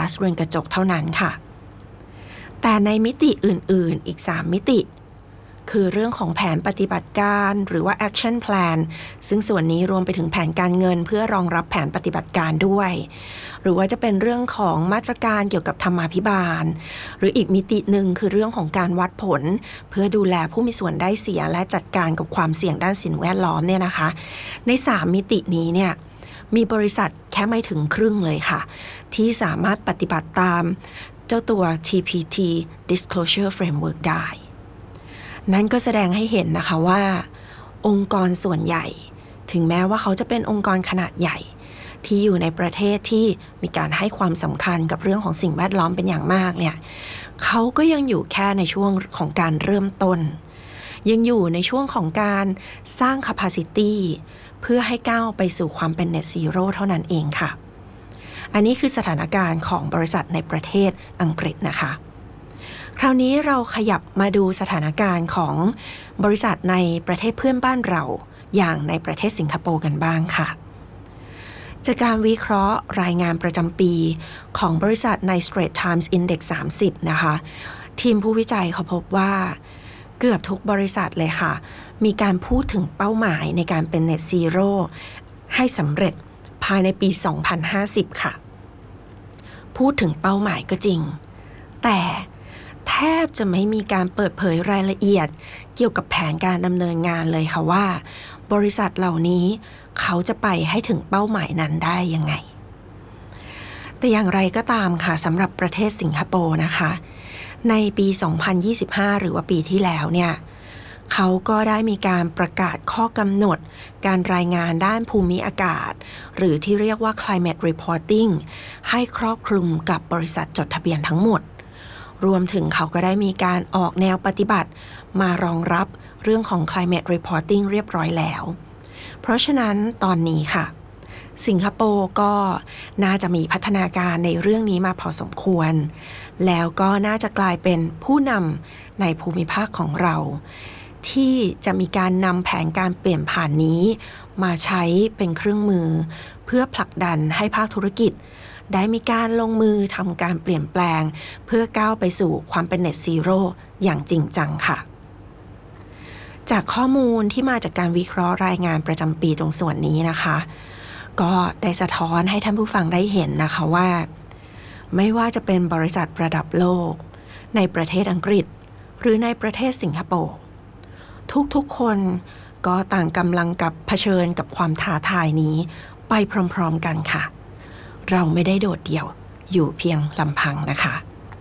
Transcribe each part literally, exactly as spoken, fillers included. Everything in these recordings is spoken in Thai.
สเรือนกระจกเท่านั้นค่ะแต่ในมิติอื่นๆอีกสามมิติคือเรื่องของแผนปฏิบัติการหรือว่า action plan ซึ่งส่วนนี้รวมไปถึงแผนการเงินเพื่อรองรับแผนปฏิบัติการด้วยหรือว่าจะเป็นเรื่องของมาตรการเกี่ยวกับธรรมาภิบาลหรืออีกมิติหนึ่งคือเรื่องของการวัดผลเพื่อดูแลผู้มีส่วนได้เสียและจัดการกับความเสี่ยงด้านสิ่งแวดล้อมเนี่ยนะคะในสามมิตินี้เนี่ยมีบริษัทแค่ไม่ถึงครึ่งเลยค่ะที่สามารถปฏิบัติตามเจ้าตัว ที พี ที Disclosure Framework ได้นั่นก็แสดงให้เห็นนะคะว่าองค์กรส่วนใหญ่ถึงแม้ว่าเขาจะเป็นองค์กรขนาดใหญ่ที่อยู่ในประเทศที่มีการให้ความสำคัญกับเรื่องของสิ่งแวดล้อมเป็นอย่างมากเนี่ยเขาก็ยังอยู่แค่ในช่วงของการเริ่มต้นยังอยู่ในช่วงของการสร้าง capacity เพื่อให้ก้าวไปสู่ความเป็น net zero เท่านั้นเองค่ะอันนี้คือสถานการณ์ของบริษัทในประเทศอังกฤษนะคะคราวนี้เราขยับมาดูสถานการณ์ของบริษัทในประเทศเพื่อนบ้านเราอย่างในประเทศสิงคโปร์กันบ้างค่ะจากการวิเคราะห์รายงานประจำปีของบริษัทใน Straits Times Index สามสิบนะคะทีมผู้วิจัยเขาพบว่าเกือบทุกบริษัทเลยค่ะมีการพูดถึงเป้าหมายในการเป็น Net Zero ให้สำเร็จภายในปี สองพันห้าสิบ ค่ะพูดถึงเป้าหมายก็จริงแต่แทบจะไม่มีการเปิดเผยรายละเอียดเกี่ยวกับแผนการดำเนินงานเลยค่ะว่าบริษัทเหล่านี้เขาจะไปให้ถึงเป้าหมายนั้นได้ยังไงแต่อย่างไรก็ตามค่ะสำหรับประเทศสิงคโปร์นะคะในปี สองพันยี่สิบห้า หรือว่าปีที่แล้วเนี่ยเขาก็ได้มีการประกาศข้อกำหนดการรายงานด้านภูมิอากาศหรือที่เรียกว่า climate reporting ให้ครอบคลุมกับบริษัทจดทะเบียนทั้งหมดรวมถึงเขาก็ได้มีการออกแนวปฏิบัติมารองรับเรื่องของ climate reporting เรียบร้อยแล้วเพราะฉะนั้นตอนนี้ค่ะสิงคโปร์ก็น่าจะมีพัฒนาการในเรื่องนี้มาพอสมควรแล้วก็น่าจะกลายเป็นผู้นำในภูมิภาคของเราที่จะมีการนำแผนการเปลี่ยนผ่านนี้มาใช้เป็นเครื่องมือเพื่อผลักดันให้ภาคธุรกิจได้มีการลงมือทำการเปลี่ยนแปลงเพื่อก้าวไปสู่ความเป็น Net Zero อย่างจริงจังค่ะจากข้อมูลที่มาจากการวิเคราะห์รายงานประจำปีตรงส่วนนี้นะคะก็ได้สะท้อนให้ท่านผู้ฟังได้เห็นนะคะว่าไม่ว่าจะเป็นบริษัทระดับโลกในประเทศอังกฤษหรือในประเทศสิงคโปร์ทุกๆคนก็ต่างกำลังกับเผชิญกับความท้าทายนี้ไปพร้อมๆกันค่ะเราไม่ได้โดดเดี่ยวอยู่เพียงลำพังนะคะ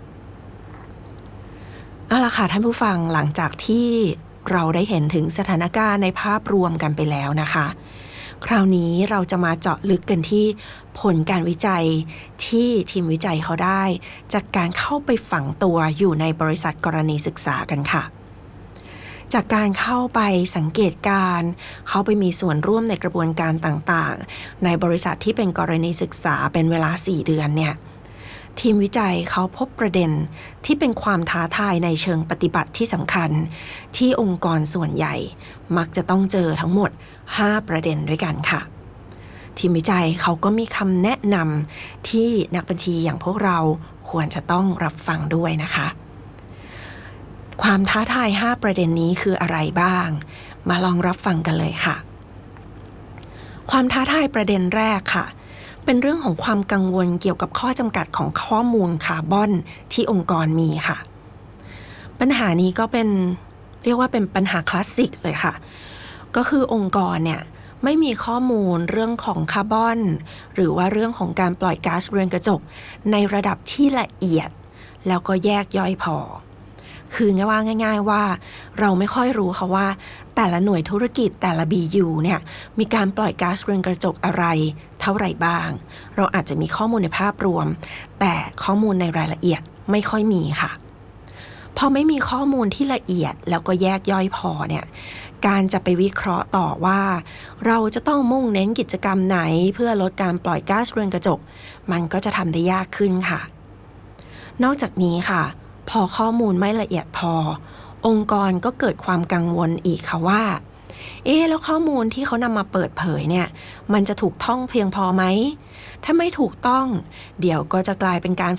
เอาล่ะค่ะท่านผู้ฟังหลังจากที่เราได้เห็นถึงสถานการณ์ในภาพรวมกันไปแล้วนะคะคราวนี้เราจะมาเจาะลึกกันที่ผลการวิจัยที่ทีมวิจัยเขาได้จากการเข้าไปฝังตัวอยู่ในบริษัทกรณีศึกษากันค่ะจากการเข้าไปสังเกตการเข้าไปมีส่วนร่วมในกระบวนการต่างๆในบริษัทที่เป็นกรณีศึกษาเป็นเวลาสี่เดือนเนี่ยทีมวิจัยเขาพบประเด็นที่เป็นความท้าทายในเชิงปฏิบัติที่สำคัญที่องค์กรส่วนใหญ่มักจะต้องเจอทั้งหมดห้าประเด็นด้วยกันค่ะทีมวิจัยเขาก็มีคำแนะนำที่นักบัญชีอย่างพวกเราควรจะต้องรับฟังด้วยนะคะความท้าทายห้าประเด็นนี้คืออะไรบ้างมาลองรับฟังกันเลยค่ะความท้าทายประเด็นแรกค่ะเป็นเรื่องของความกังวลเกี่ยวกับข้อจำกัดของข้อมูลคาร์บอนที่องค์กรมีค่ะปัญหานี้ก็เป็นเรียกว่าเป็นปัญหาคลาสสิกเลยค่ะก็คือองค์กรเนี่ยไม่มีข้อมูลเรื่องของคาร์บอนหรือว่าเรื่องของการปล่อยก๊าซเรือนกระจกในระดับที่ละเอียดแล้วก็แยกย่อยพอคือง่ายง่ายๆว่าเราไม่ค่อยรู้ค่ะว่าแต่ละหน่วยธุรกิจแต่ละ บี ยู เนี่ยมีการปล่อยก๊าซเรือนกระจกอะไรเท่าไหร่บ้างเราอาจจะมีข้อมูลในภาพรวมแต่ข้อมูลในรายละเอียดไม่ค่อยมีค่ะพอไม่มีข้อมูลที่ละเอียดแล้วก็แยกย่อยพอเนี่ยการจะไปวิเคราะห์ต่อว่าเราจะต้องมุ่งเน้นกิจกรรมไหนเพื่อลดการปล่อยก๊าซเรือนกระจกมันก็จะทำได้ยากขึ้นค่ะนอกจากนี้ค่ะพอข้อมูลไม่ละเอียดพอองค์กรก็เกิดความกังวลอีกค่ะว่าเอ๊ะแล้วข้อมูลที่เขานำมาเปิดเผยเนี่ยมันจะถูกต้องเพียงพอไหมถ้าไม่ถูกต้องเดี๋ยวก็จะกลายเป็นการ